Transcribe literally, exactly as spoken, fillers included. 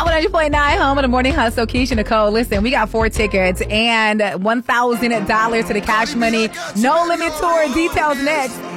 one hundred point nine home of the Morning Hustle. Keisha Nicole. Listen, we got four tickets and one thousand dollars to the Cash Money No Limit Tour. Details next.